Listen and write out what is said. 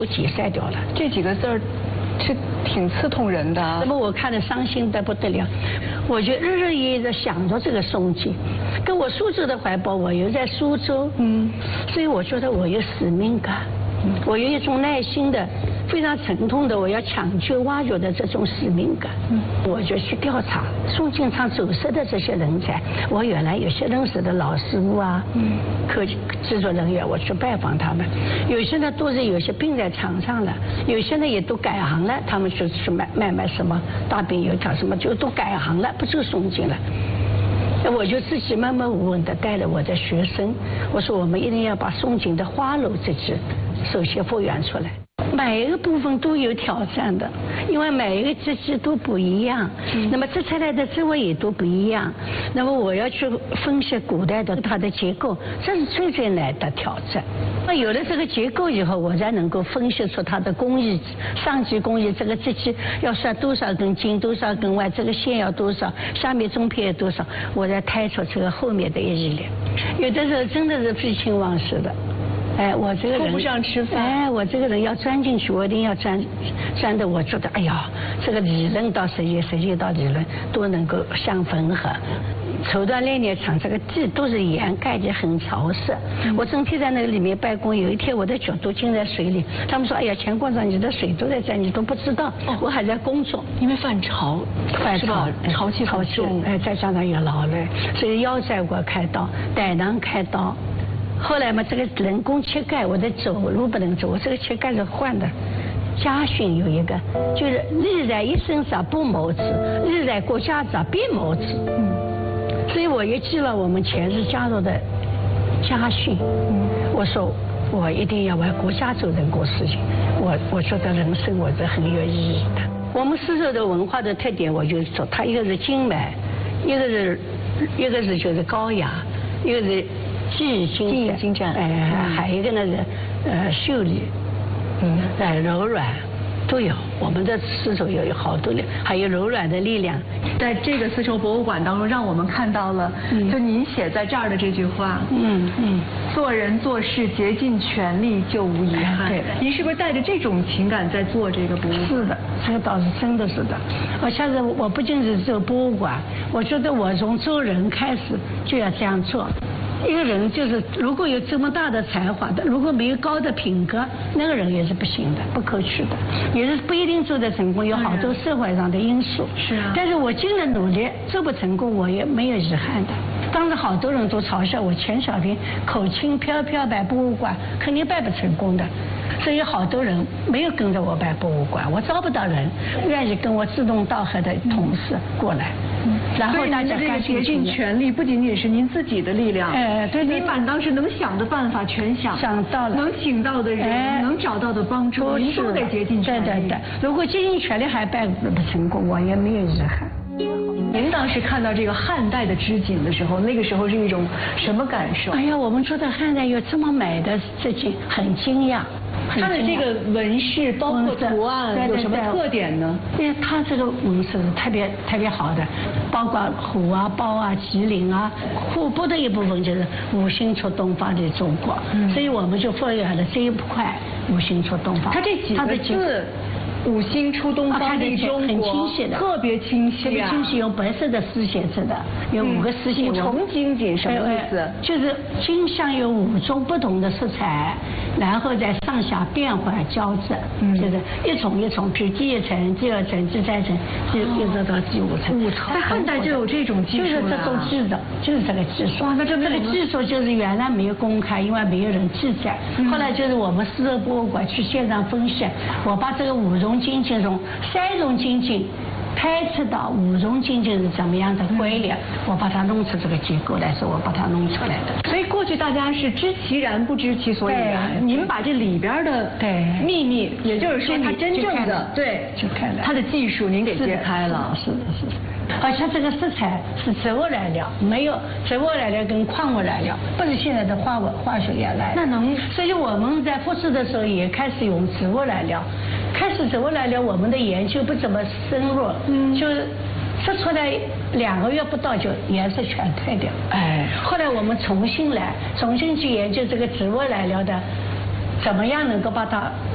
都解晒掉了。 这几个字儿是挺刺痛人的。 那么我看得伤心得不得了，我就日日夜夜的想着这个宋锦，跟我苏州的怀抱，我又在苏州，所以我觉得我有使命感，我有一种耐心的、非常沉痛的，我要抢救挖掘的这种使命感。我就去调查宋锦昌走失的这些人才，我原来有些认识的老师傅啊，科技制作人员，我去拜访他们，有些呢都是有些病在床上了，有些呢也都改行了，他们去卖什么大饼油条什么，就都改行了，不走宋锦了。我就自己默默无闻地带了我的学生，我说我们一定要把宋锦的花楼这支首先复原出来。每一个部分都有挑战的，因为每一个机器都不一样，那么织出来的织物也都不一样。那么我要去分析古代的它的结构，这是最难的挑战。那有了这个结构以后，我才能够分析出它的工艺，上级工艺这个机器要算多少根筋，多少根弯，这个线要多少，下面中片要多少，我才推出这个后面的一系列。有的时候真的是废寝忘食的。哎，我这个人顾不上吃饭。 哎，我这个人要钻进去，我一定要钻的，我觉得哎呀，这个理论到实践，实践到理论都能够相吻合。绸缎炼炼厂这个地都是沿盖的，很潮湿。我整天在那个里面办公，有一天我的脚都浸在水里，他们说哎呀，钱馆长你的水都在这，你都不知道。我还在工作， 因为犯潮， 是吧？ 潮气重， 哎，再加上也劳累，所以腰在我开刀，胆囊开刀。后来嘛，这个人工切盖，我的走路不能走，我这个切盖是换的。家训有一个，就是日在一身上不谋之，日在国家者必谋之。所以我也记了我们前日加入的家训。我说我一定要为国家做任何事情。我觉得人生我是很有意义的。我们苏州的文化的特点，我就说它一个是精美，一个是就是高雅，一个是技艺精湛，还有一个呢是秀丽，柔软都有。我们的丝绸有好多力，还有柔软的力量。 在这个丝绸博物馆当中，让我们看到了，就您写在这儿的这句话，做人做事竭尽全力就无遗憾。对，您是不是带着这种情感在做这个博物馆？ 是的，这个倒是真的是的。下次我不仅是做博物馆，我觉得我从做人开始就要这样做。一个人就是如果有这么大的才华的，如果没有高的品格，那个人也是不行的，不可取的，也是不一定做得成功，有好多社会上的因素。 是啊。 但是我尽了努力，做不成功，我也没有遗憾的。当时好多人都嘲笑我钱小平口轻飘飘摆博物馆，肯定办不成功的。所以好多人没有跟着我办博物馆，我找不到人愿意跟我志同道合的同事过来。然后大家竭尽全力，不仅仅是您自己的力量， 对， 您把当时能想的办法全想到了， 能请到的人，能找到的帮助，您都得竭尽全力。 对，如果竭尽全力还办不成功，我也没有遗憾。 您当时看到这个汉代的织锦的时候，那个时候是一种什么感受？ 哎呀，我们觉得汉代有这么美的织锦，很惊讶。 它的这个纹饰包括图案有什么特点呢？ 因为它这个纹饰是特别好的，包括虎啊、豹啊、麒麟啊，虎部的一部分就是五行出东方的中国，所以我们就复原了这一块五行出东方。 它这几个字。五星出东方的中国， 很清晰的， 特别清晰， 特别清晰，用白色的丝写着的，有5个丝线。 五重金锦什么意思？ 就是金上有5种不同的色彩，然后在上下变换交织，就是一重一重，比如第1层、第2层、第3层，一直到第5层。 在汉代就有这种技术， 就是这种技术，就是这个技术。 哇，那这个技术就是原来没有公开，因为没有人记载。后来就是我们丝绸博物馆去现场分析，我把这个5种金锦从3种金锦推测到5种金锦是怎么样的规律，我把它弄出这个结构来说，我把它弄出来的。 所以过去大家是知其然不知其所以然，您把这里边的秘密，也就是说它真正的它的技术您给揭开了。 是的。而且这个色彩是植物染料，没有植物染料跟矿物染料，不是现在的化学染料。所以我们在复制的时候也开始用植物染料。开始植物染料我们的研究不怎么深入，就是织出来2个月不到就颜色全退掉。后来我们重新去研究这个植物染料的怎么样能够把它